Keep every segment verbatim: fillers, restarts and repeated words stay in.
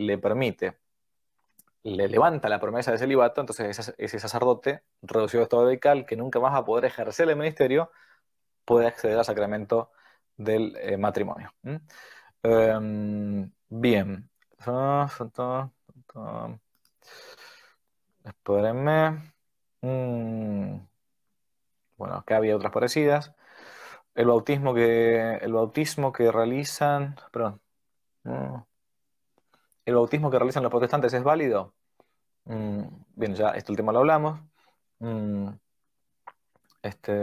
le permite, le levanta la promesa de celibato, entonces ese, ese sacerdote, reducido a estado radical, que nunca más va a poder ejercer el ministerio, puede acceder al sacramento del eh, matrimonio. ¿Mm? Um, bien. Espérenme. Mm, Bueno, acá había otras parecidas. El bautismo que, el bautismo que realizan, perdón, mm, el bautismo que realizan los protestantes es válido. Mm, bien, ya este último lo hablamos. Mm, este,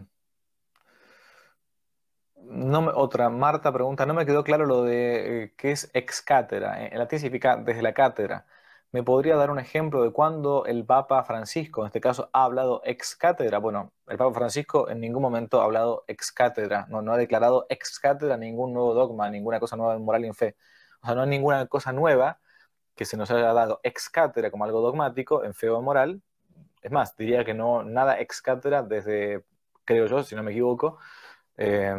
no me- otra, Marta pregunta, no me quedó claro lo de eh, qué es ex cátedra. En latín significa desde la cátedra. ¿Me podría dar un ejemplo de cuándo el Papa Francisco, en este caso, ha hablado ex cátedra? Bueno, el Papa Francisco en ningún momento ha hablado ex cátedra, no, no ha declarado ex cátedra ningún nuevo dogma, ninguna cosa nueva en moral y en fe. O sea, no hay ninguna cosa nueva que se nos haya dado ex cátedra como algo dogmático en fe o en moral. Es más, diría que no, nada ex cátedra desde, creo yo, si no me equivoco, eh,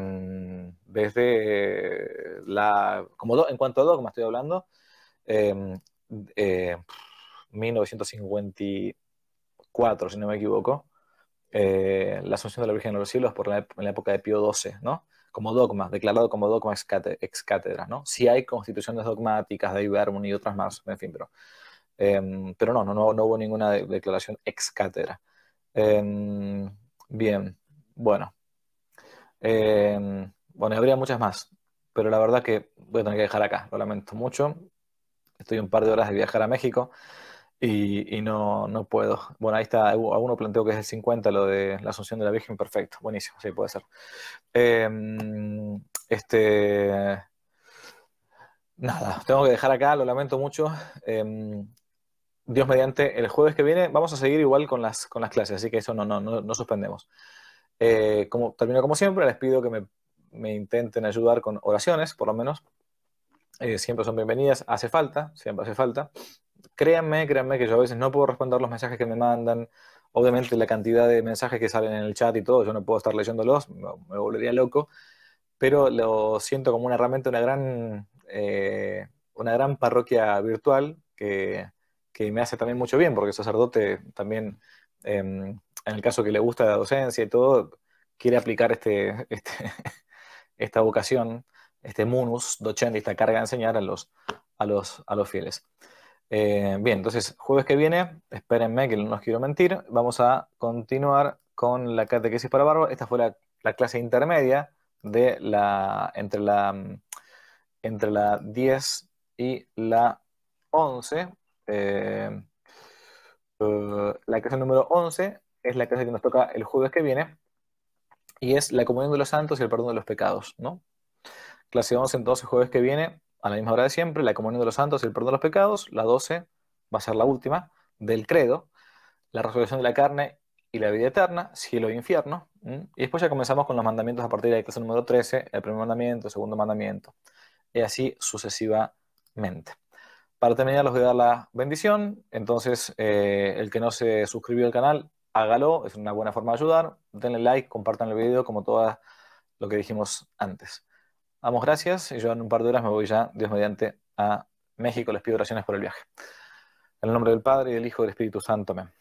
desde la, como do, en cuanto a dogma estoy hablando, eh, eh, mil novecientos cincuenta y cuatro, si no me equivoco, eh, la Asunción de la Virgen a los Cielos por la, en la época de Pío doce, ¿no? Como dogma, declarado como dogma ex cátedra, ex cátedra, ¿no? Sí hay constituciones dogmáticas de Ibermun y otras más, en fin, pero, eh, pero no, no, no, no hubo ninguna de, declaración ex cátedra. Eh, bien, bueno. Eh, bueno, habría muchas más, pero la verdad que voy a tener que dejar acá, lo lamento mucho. Estoy un par de horas de viajar a México y, y no, no puedo. Bueno, ahí está, alguno planteó que es el cincuenta, lo de la Asunción de la Virgen, perfecto, buenísimo, sí, puede ser. Eh, este, nada, tengo que dejar acá, lo lamento mucho. Eh, Dios mediante, el jueves que viene vamos a seguir igual con las, con las clases, así que eso no, no, no, no suspendemos. Eh, como, termino como siempre, les pido que me, me intenten ayudar con oraciones, por lo menos. Eh, siempre son bienvenidas, hace falta, siempre hace falta. Créanme, créanme que yo a veces no puedo responder los mensajes que me mandan. Obviamente la cantidad de mensajes que salen en el chat y todo, yo no puedo estar leyéndolos, me, me volvería loco, pero lo siento como una herramienta, una gran, eh, una gran parroquia virtual que, que me hace también mucho bien, porque el sacerdote también, eh, en el caso que le gusta la docencia y todo, quiere aplicar este, este, esta vocación, este munus docente, esta carga de enseñar a los, a los, a los fieles. Eh, bien, entonces, jueves que viene, espérenme que no los quiero mentir, vamos a continuar con la catequesis para bárbaros. Esta fue la, la clase intermedia de la, entre, la, entre la diez y la once. Eh, eh, la clase número once es la clase que nos toca el jueves que viene y es la comunión de los santos y el perdón de los pecados, ¿no? Clase once entonces jueves que viene, a la misma hora de siempre, la comunión de los santos y el perdón de los pecados. La doce va a ser la última del credo, la resurrección de la carne y la vida eterna, cielo e infierno. ¿m? Y después ya comenzamos con los mandamientos a partir de la clase número trece, el primer mandamiento, el segundo mandamiento, y así sucesivamente. Para terminar, les voy a dar la bendición. Entonces, eh, el que no se suscribió al canal, hágalo, es una buena forma de ayudar. Denle like, compartan el video, como todo lo que dijimos antes. Damos gracias y yo en un par de horas me voy ya, Dios mediante, a México. Les pido oraciones por el viaje. En el nombre del Padre, y del Hijo y del Espíritu Santo. Amén.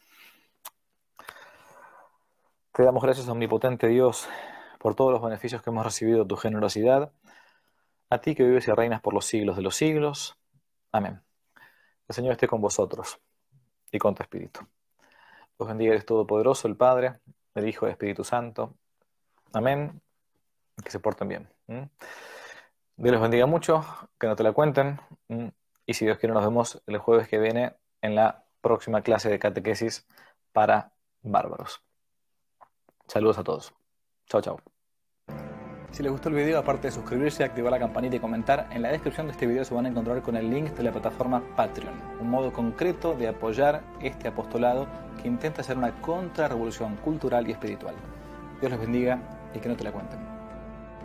Te damos gracias, omnipotente Dios, por todos los beneficios que hemos recibido de tu generosidad. A ti que vives y reinas por los siglos de los siglos. Amén. El Señor esté con vosotros y con tu Espíritu. Los bendiga Dios Todopoderoso, el Padre, el Hijo y el Espíritu Santo. Amén. Que se porten bien. ¿Mm? Dios los bendiga mucho, que no te la cuenten. ¿Mm? Y si Dios quiere, nos vemos el jueves que viene en la próxima clase de catequesis para bárbaros. Saludos a todos. Chao, chao. Si les gustó el video, aparte de suscribirse, activar la campanita y comentar, en la descripción de este video se van a encontrar con el link de la plataforma Patreon, un modo concreto de apoyar este apostolado que intenta hacer una contrarrevolución cultural y espiritual. Dios los bendiga y que no te la cuenten.